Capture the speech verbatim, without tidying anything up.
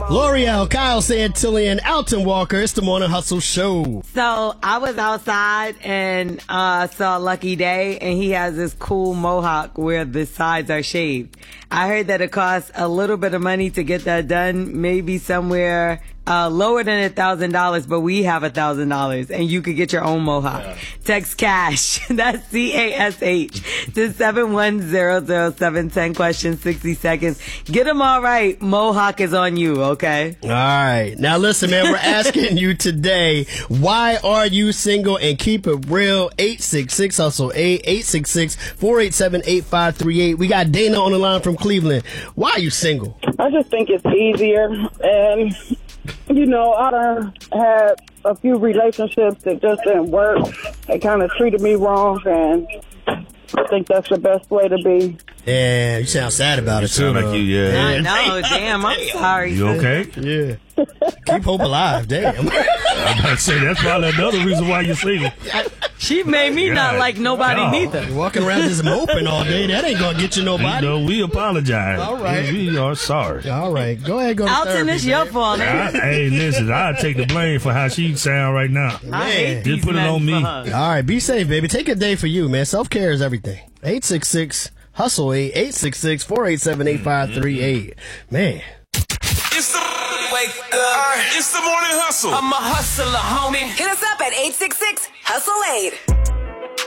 L'Oreal, Kyle Santillan, Alton Walker. It's the Morning Hustle Show. So I was outside and uh, saw Lucky Day, and he has this cool mohawk where the sides are shaved. I heard that it costs a little bit of money to get that done, maybe somewhere uh, lower than a thousand dollars, but we have a thousand dollars, and you could get your own mohawk. Yeah. Text cash, that's C A S H, to seven one zero zero seven. ten questions, sixty seconds. Get them all right. Mohawk is on you, okay? All right. Now listen, man, we're asking you today, why are you single? And keep it real. eight six six hustle eight, eight six six, four eight seven, eight five three eight. We got Dana on the line from Cleveland. Why are you single? I just think it's easier. And, you know, I done had a few relationships that just didn't work. They kind of treated me wrong, and I think that's the best way to be. Yeah, you sound sad about you it, too. Sound like you, yeah. I know, damn, I'm sorry. You okay? Yeah. Keep hope alive, damn. I'm about to say, that's probably another reason why you're single. She made me God. not like nobody no. neither. You're walking around just moping all day. That ain't going to get you nobody. You know, we apologize. All right. We are sorry. All right. Go ahead, go to Alton, therapy, it's your man. fault. I, hey, listen, I'll take the blame for how she sound right now. I hate Just these put it men on me. for her. All right. Be safe, baby. Take a day for you, man. Self-care is everything. eight six six hustle eight, eight six six, four eight seven, eight five three eight. Man. It's the wake up. It's the Morning Hustle. I'm a hustler, homie. Hit us up at eight six six hustle eight.